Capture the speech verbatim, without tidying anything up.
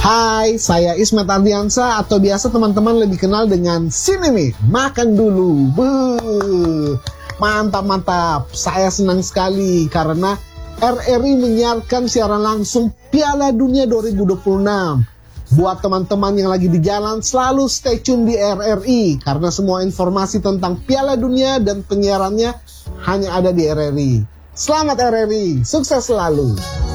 Hai, saya Ismet Ardiansa atau biasa teman-teman lebih kenal dengan Sini nih, makan dulu. Buh, mantap mantap. Saya senang sekali karena R R I menyiarkan siaran langsung Piala Dunia dua ribu dua puluh enam. Buat teman-teman yang lagi di jalan, selalu stay tune di R R I karena semua informasi tentang Piala Dunia dan penyiarannya hanya ada di R R I. Selamat R R I, sukses selalu.